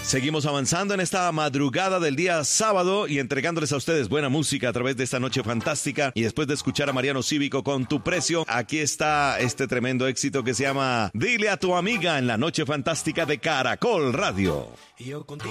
Seguimos avanzando en esta madrugada del día sábado y entregándoles a ustedes buena música a través de esta noche fantástica. Y después de escuchar a Mariano Cívico con Tu Precio, aquí está este tremendo éxito que se llama Dile a tu amiga en la noche fantástica de Caracol Radio.